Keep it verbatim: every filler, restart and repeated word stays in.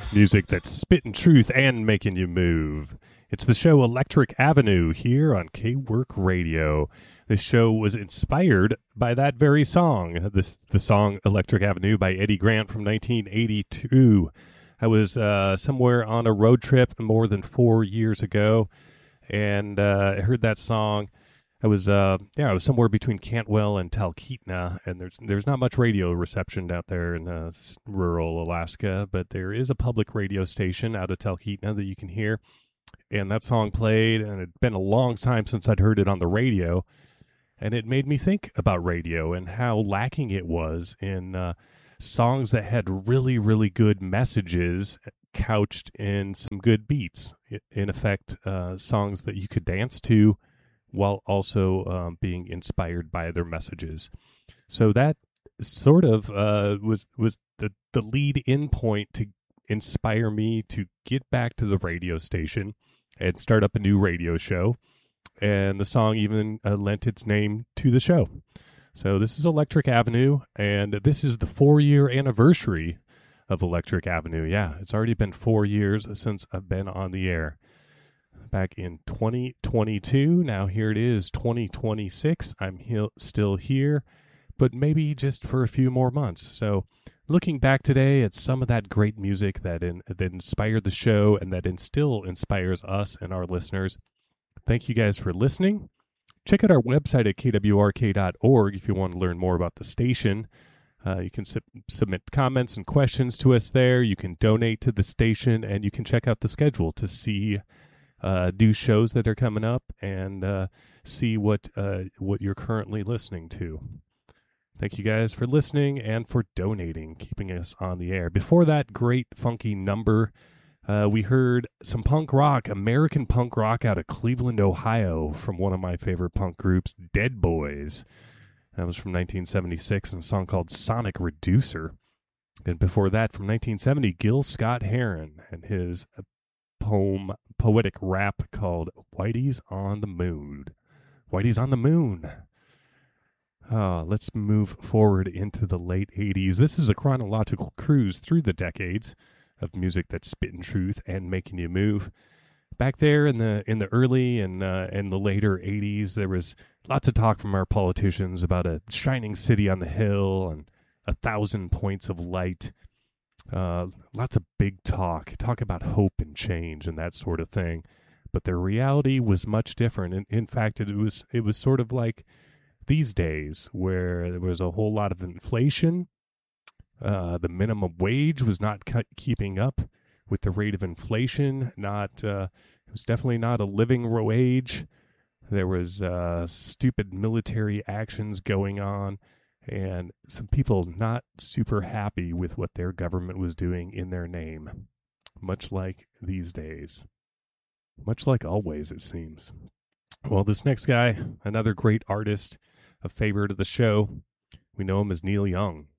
Music that's spitting truth and making you move. It's the show Electric Avenue here on K-Work Radio. This show was inspired by that very song, this the song Electric Avenue by Eddie Grant from nineteen eighty-two. I was uh, somewhere on a road trip more than four years ago, and uh, I heard that song. I was uh, yeah, I was somewhere between Cantwell and Talkeetna, and there's there's not much radio reception out there in uh, rural Alaska, but there is a public radio station out of Talkeetna that you can hear. And that song played, and it'd been a long time since I'd heard it on the radio, and it made me think about radio and how lacking it was in uh, songs that had really, really good messages couched in some good beats. In effect, uh, songs that you could dance to while also um, being inspired by their messages. So that sort of uh, was was the, the lead-in point to inspire me to get back to the radio station and start up a new radio show. And the song even uh, lent its name to the show. So this is Electric Avenue, and this is the four-year anniversary of Electric Avenue. Yeah, it's already been four years since I've been on the air. Back in twenty twenty-two, now here it is, twenty twenty-six. I'm he- still here, but maybe just for a few more months. So looking back today at some of that great music that, in, that inspired the show and that in, still inspires us and our listeners, thank you guys for listening. Check out our website at k w r k dot org if you want to learn more about the station. Uh, you can su- submit comments and questions to us there. You can donate to the station, and you can check out the schedule to see uh, new shows that are coming up and uh, see what uh, what you're currently listening to. Thank you guys for listening and for donating, keeping us on the air. Before that great funky number, uh, we heard some punk rock, American punk rock out of Cleveland, Ohio, from one of my favorite punk groups, Dead Boys. That was from nineteen seventy-six, and a song called Sonic Reducer. And before that, from nineteen seventy, Gil Scott-Heron and his poem, poetic rap called Whitey's on the Moon. Whitey's on the Moon. Uh, let's move forward into the late eighties. This is a chronological cruise through the decades of music that's spitting truth and making you move. Back there in the in the early and uh, and the later eighties, there was lots of talk from our politicians about a shining city on the hill and a thousand points of light. Uh, lots of big talk, talk about hope and change and that sort of thing. But the reality was much different. In, in fact, it was it was sort of like these days, where there was a whole lot of inflation. Uh, the minimum wage was not cu- keeping up with the rate of inflation. Not, uh, it was definitely not a living wage. There was uh, stupid military actions going on, and some people not super happy with what their government was doing in their name. Much like these days. Much like always, it seems. Well, this next guy, another great artist, a favorite of the show. We know him as Neil Young.